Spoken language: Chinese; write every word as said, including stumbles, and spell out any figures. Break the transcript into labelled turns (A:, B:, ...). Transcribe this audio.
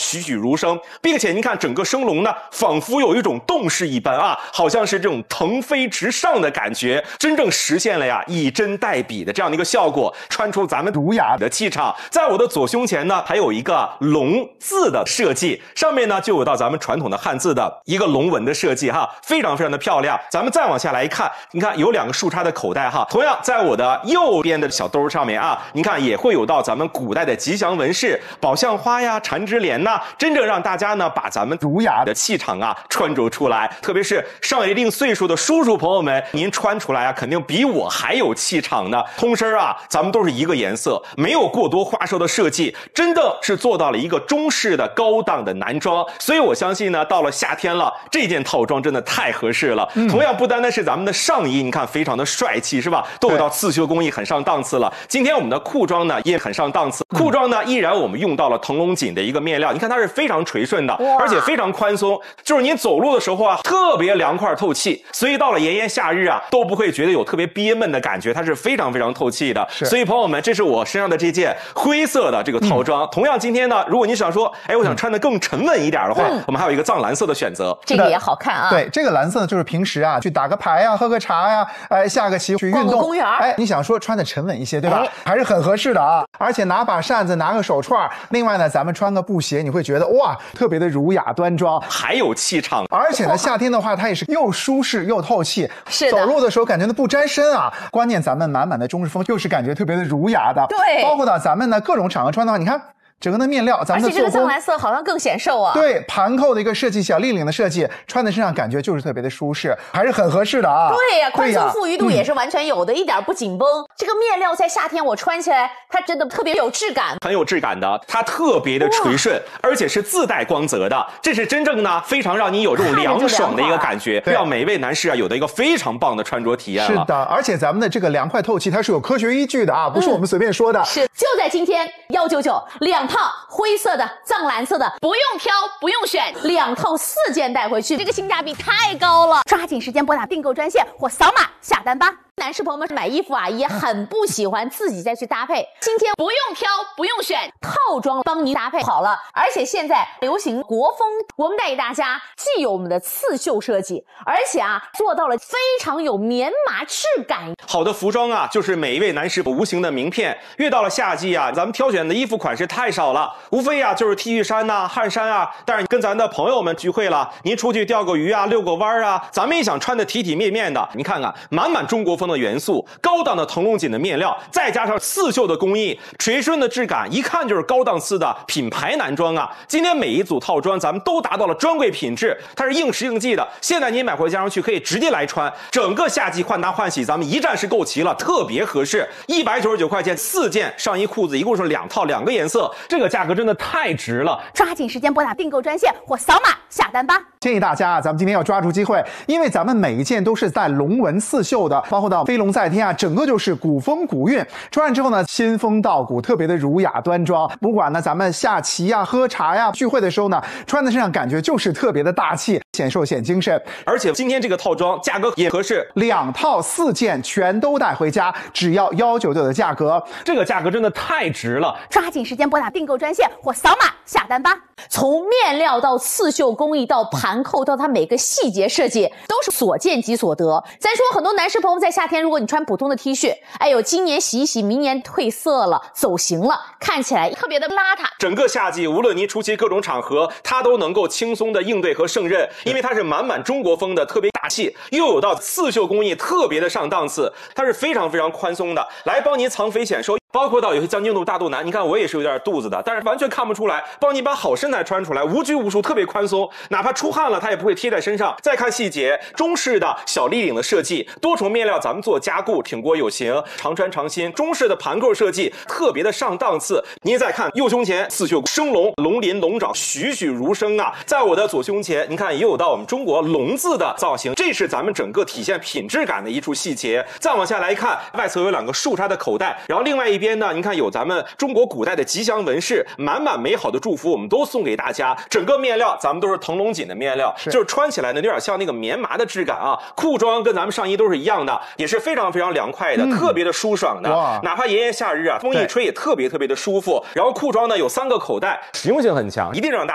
A: 栩栩如生，并且您看整个生龙呢，仿佛有一种动势一般啊，好像是这种腾飞直上的感觉，真正实现了呀以真代比的这样的一个效果，穿出咱们儒雅的气场。在我的左胸前呢，还有一个龙字的设计，上面呢就有到咱们传统的汉字的一个龙纹的设计哈，非常非常的漂亮。咱们再往下来看，你看有两个竖插的口袋哈，同样在我的右边的小兜上面啊，您看也会有到咱们古代的吉祥纹饰，宝相花呀、缠枝莲呐，真正让大家呢把咱们儒雅的气场啊穿着出来。特别是上一定岁数的叔叔朋友们，您穿出来啊，肯定比我还有气场呢。通身啊，咱们都是一个颜色，没有过多花哨的设计，真的是做到了一个中式的高档的男装。所以我相信呢，到了夏天了，这件套装真的太合适了。嗯、同样不单单是咱们的上衣，你看非常的帅气，是吧？都有到刺绣工艺，很上档次了。今天我们的裤装呢也很上档次，裤装呢依然我们用到了腾龙锦的一个面料，你看它是非常垂顺的，而且非常宽松，就是您走路的时候啊特别凉快透气，所以到了炎炎夏日啊都不会觉得有特别憋闷的感觉，它是非常非常透气的。所以朋友们，这是我身上的这件灰色的这个套装。嗯、同样今天呢，如果你想说，哎，我想穿得更沉稳一点的话，嗯、我们还有一个藏蓝色的选择，
B: 这个也好看啊。
C: 对，这个蓝色呢，就是平时啊去打个牌呀、喝个茶呀、哎下个棋去运动，
B: 公园，
C: 哎，你想说穿的沉稳一些，对吧？哎、还是很合适的啊。而且拿把扇子，拿个手串，另外呢，咱们穿个布鞋，你会觉得哇，特别的儒雅端庄，
A: 还有气场。
C: 而且呢，夏天的话，它也是又舒适又透气，
B: 是
C: 走路的时候感觉呢不沾身啊。关键咱们满满的中式风，又是感觉特别的儒雅的。
B: 对，
C: 包括到咱们呢各种场合穿的话，你看。整个的面料，咱们的做工，
B: 而且这个藏蓝色好像更显瘦啊。
C: 对，盘扣的一个设计，小立领的设计，穿在身上感觉就是特别的舒适，还是很合适的啊。
B: 对呀、啊，宽松富裕度也是完全有的，嗯、一点不紧绷。这个面料在夏天我穿起来，它真的特别有质感，
A: 很有质感的，它特别的垂顺，而且是自带光泽的，这是真正呢非常让你有这种凉爽的一个感觉，让每位男士啊有的一个非常棒的穿着体验了。
C: 是的，而且咱们的这个凉快透气，它是有科学依据的啊，不是我们随便说的。
B: 嗯、是，就在今天一九九两套灰色。色的藏蓝色的，不用挑不用选，两套四件带回去，这个性价比太高了，抓紧时间拨打订购专线或扫码下单吧。男士朋友们买衣服啊也很不喜欢自己再去搭配，今天不用挑不用选，套装帮您搭配好了。而且现在流行国风，我们带给大家既有我们的刺绣设计，而且啊做到了非常有棉麻质感。
A: 好的服装啊就是每一位男士无形的名片，越到了夏季啊，咱们挑选的衣服款式太少了，无非啊就是 T 恤衫呐、啊、汗衫啊。但是跟咱的朋友们聚会了，您出去钓个鱼啊、遛个弯啊，咱们也想穿的体体面面的。你看看满满中国风的元素，高档的腾龙锦的面料，再加上刺绣的工艺，垂顺的质感，一看就是高档次的品牌男装啊。今天每一组套装咱们都达到了专柜品质，它是应时应季的，现在您买回家上去可以直接来穿，整个夏季换搭换洗咱们一站式购齐了，特别合适。一百九十九块钱四件上衣裤子，一共是两套两个颜色，这个价格真的太值了，
B: 抓紧时间拨打订购专线或扫码下单吧。
C: 建议大家啊，咱们今天要抓住机会，因为咱们每一件都是带龙纹刺绣的，包括到飞龙在天啊，整个就是古风古韵。穿上之后呢，仙风道骨，特别的儒雅端庄。不管呢咱们下棋呀、喝茶呀、聚会的时候呢，穿在身上感觉就是特别的大气，显瘦显精神。
A: 而且今天这个套装价格也合适，
C: 两套四件全都带回家，只要一九九九的价格，
A: 这个价格真的太值了，
B: 抓紧时间拨打订购专线或扫码下单吧。从面料到刺绣工艺到盘扣到它每个细节设计，都是所见即所得。咱说很多男士朋友在夏天，如果你穿普通的 T 恤，哎呦，今年洗一洗，明年褪色了，走形了，看起来特别的邋遢。
A: 整个夏季，无论您出席各种场合，它都能够轻松的应对和胜任，因为它是满满中国风的，特别大气，又有到刺绣工艺，特别的上档次，它是非常非常宽松的，来帮您藏肥显瘦。包括到有些将军肚、大肚腩，你看我也是有点肚子的，但是完全看不出来，帮你把好身材穿出来，无拘无束，特别宽松，哪怕出汗了它也不会贴在身上。再看细节，中式的小立领的设计，多重面料咱们做加固，挺过有型，常穿常新。中式的盘扣设计特别的上档次。您再看右胸前刺绣生龙，龙鳞龙爪栩栩如生啊。在我的左胸前，您看也有到我们中国龙字的造型，这是咱们整个体现品质感的一处细节。再往下来看，外侧有两个竖插的口袋，然后另外一边呢，您看有咱们中国古代的吉祥纹饰，满满美好的祝福我们都送给大家。整个面料咱们都是腾龙锦的面料，是就是穿起来呢有点像那个棉麻的质感啊。裤装跟咱们上衣都是一样的，也是非常非常凉快的，嗯、特别的舒爽的。哪怕炎炎夏日啊，风一吹也特别特别的舒服。然后裤装呢有三个口袋，实用性很强，一定让大家